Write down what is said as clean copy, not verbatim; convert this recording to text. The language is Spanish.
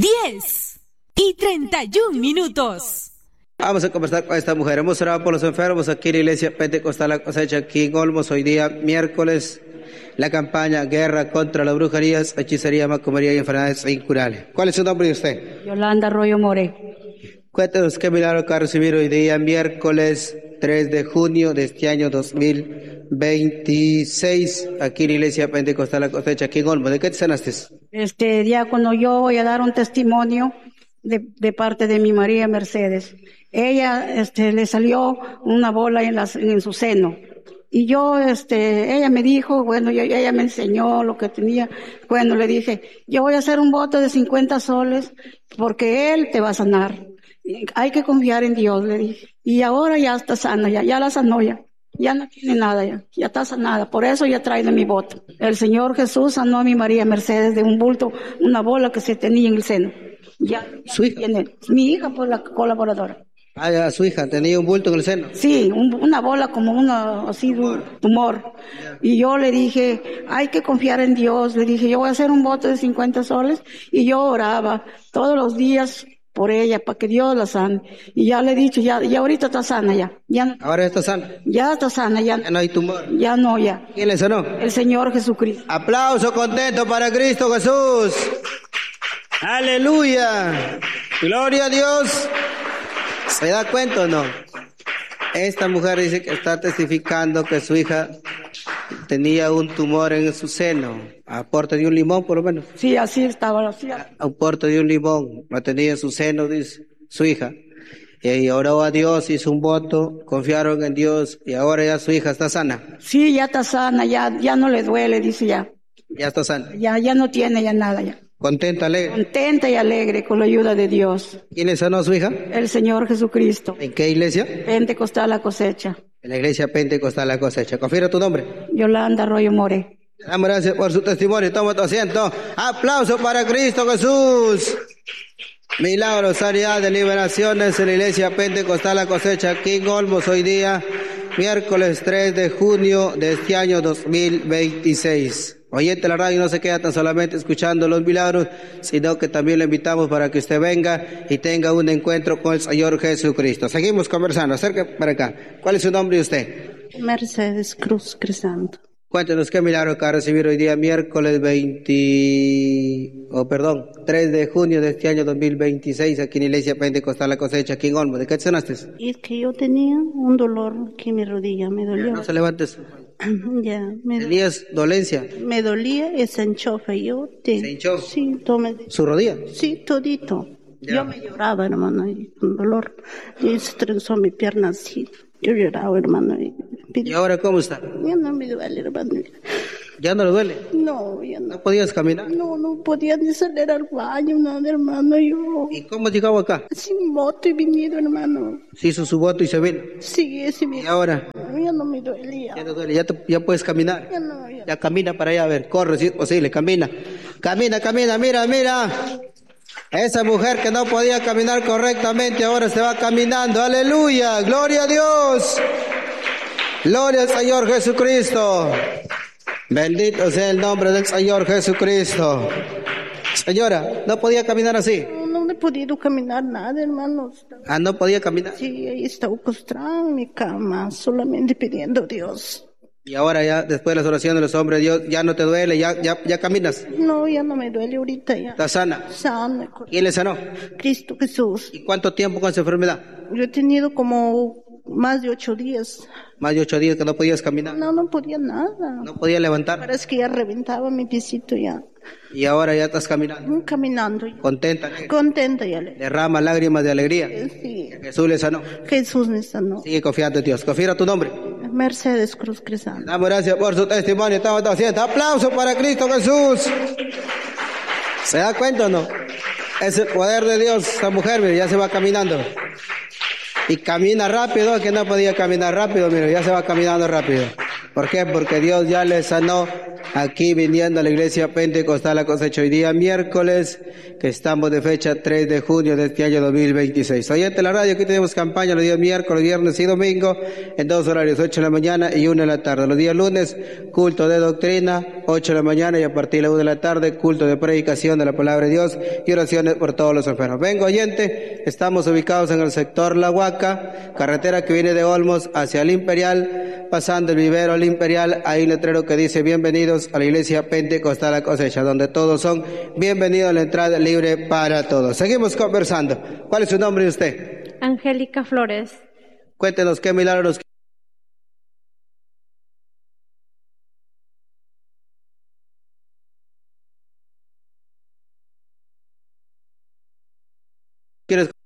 10:31. Vamos a conversar con esta mujer. Hemos orado por los enfermos aquí en la Iglesia Pentecostal La Cosecha, aquí en Olmos. Hoy día, miércoles, la campaña Guerra contra las Brujerías, Hechicería, Macumería y Enfermedades Incurables. ¿Cuál es su nombre de usted? Yolanda Arroyo More. Cuéntenos qué milagro que ha recibido hoy día, miércoles 3 de junio de este año 2026, aquí en la Iglesia Pentecostal La Cosecha, aquí en Olmos. ¿De qué te sanaste? Diácono, yo voy a dar un testimonio de parte de mi María Mercedes. Ella, le salió una bola en su seno. Y yo, ella me dijo, bueno, ella me enseñó lo que tenía. Bueno, le dije, yo voy a hacer un voto de 50 soles porque Él te va a sanar. Hay que confiar en Dios, le dije. Y ahora ya está sana, ya la sanó ya. Ya no tiene nada ya está sanada. Por eso ya trae mi voto. El Señor Jesús sanó a mi María Mercedes de un bulto, una bola que se tenía en el seno. Ya ¿Su hija? Tiene, mi hija, pues la colaboradora. Ah, su hija tenía un bulto en el seno. Sí, una bola como un tumor. Y yo le dije, hay que confiar en Dios. Le dije, yo voy a hacer un voto de 50 soles. Y yo oraba todos los días por ella, para que Dios la sane. Y ya le he dicho, ya ahorita está sana ya. Ahora está sana. Ya está sana, ya no hay tumor. Ya no, ya. ¿Quién le sanó? El Señor Jesucristo. Aplauso contento para Cristo Jesús. Aleluya. Gloria a Dios. ¿Se da cuenta o no? Esta mujer dice que está testificando que su hija tenía un tumor en su seno. A porte de un limón, por lo menos. Sí, así estaba. Así. A porte de un limón. La tenía en su seno, dice su hija. Y oró a Dios, hizo un voto, confiaron en Dios y ahora ya su hija está sana. Sí, ya está sana, ya no le duele, dice ya. Ya está sana. Ya no tiene ya nada ya. Contenta, alegre. Contenta y alegre con la ayuda de Dios. ¿Quién le sanó a su hija? El Señor Jesucristo. ¿En qué iglesia? Pentecostal La Cosecha. En la iglesia Pentecostal La Cosecha. Confirma tu nombre. Yolanda Arroyo More. Damos gracias por su testimonio. Toma tu asiento. Aplauso para Cristo Jesús. Milagros, sanidad, liberaciones en la iglesia Pentecostal La Cosecha, aquí en Olmos, hoy día, miércoles 3 de junio de este año 2026. Oyente de la radio no se queda tan solamente escuchando los milagros, sino que también le invitamos para que usted venga y tenga un encuentro con el Señor Jesucristo. Seguimos conversando. Acerca para acá. ¿Cuál es su nombre de usted? Mercedes Cruz Crisanto. Cuéntenos qué milagro que ha recibido hoy día, miércoles 3 de junio de este año 2026, aquí en la iglesia Pentecostal La Cosecha, aquí en Olmos. ¿De qué te sanaste? Es que yo tenía un dolor que mi rodilla me dolía. No se levantes. Ya, ¿Tenías dolencia? Me dolía y se enchofa. ¿Se hinchó? Sí, tomé. ¿Su rodilla? Sí, todito. Ya. Yo me lloraba, hermano, y con dolor. Y se trenzó mi pierna así. Yo lloraba, hermano. ¿Y ahora cómo está? Ya no me duele, hermano. ¿Ya no le duele? No, ya no. ¿No podías caminar? No podía ni salir al baño, nada, hermano, yo. ¿Y cómo llegaba acá? Sin moto he venido, hermano. Se hizo su voto y se vino. Sí, ese ¿Y ahora? Ya no me duele. Ya no duele, ya puedes caminar. Ya no, Ya camina para allá, a ver, corre si es posible, camina. Camina, mira. Esa mujer que no podía caminar correctamente ahora se va caminando. Aleluya, gloria a Dios. Gloria al Señor Jesucristo. Bendito sea el nombre del Señor Jesucristo. Señora, ¿no podía caminar así? No he podido caminar nada, hermanos. Ah, ¿no podía caminar? Sí, ahí estaba acostada en mi cama, solamente pidiendo a Dios. Y ahora ya, después de las oraciones de los hombres de Dios, ya no te duele, ya caminas. No, ya no me duele ahorita ya. ¿Estás sana? Sana. ¿Quién le sanó? Cristo Jesús. ¿Y cuánto tiempo con esa enfermedad? Yo he tenido como más de 8 días. Más de 8 días que no podías caminar. No podía nada. No podía levantar. Parece que ya reventaba mi piecito ya. Y ahora ya estás caminando. Caminando. Contenta. Contenta ya. Derrama lágrimas de alegría. Sí. Jesús le sanó. Jesús me sanó. Sigue confiando en Dios. Confía tu nombre. Mercedes Cruz Crisanto. Damos gracias por su testimonio. Estamos haciendo aplauso para Cristo Jesús. ¿Se da cuenta o no? Es el poder de Dios. Esta mujer, mire, ya se va caminando. Y camina rápido, que no podía caminar rápido, mire, ya se va caminando rápido. ¿Por qué? Porque Dios ya le sanó aquí viniendo a la iglesia pentecostal La Cosecha hoy día miércoles, que estamos de fecha 3 de junio de este año 2026. Oyente la radio, aquí tenemos campaña los días miércoles, viernes y domingo, en dos horarios, 8 de la mañana y 1 de la tarde. Los días lunes, culto de doctrina, 8 de la mañana y a partir de la 1 de la tarde, culto de predicación de la palabra de Dios y oraciones por todos los enfermos. Vengo oyente, estamos ubicados en el sector La Huaca, carretera que viene de Olmos hacia el Imperial, pasando el vivero al Imperial, hay un letrero que dice bienvenidos a la iglesia pentecostal La Cosecha, donde todos son bienvenidos a la entrada libre para todos. Seguimos conversando. ¿Cuál es su nombre de usted? Angélica Flores. Cuéntenos qué milagros quieres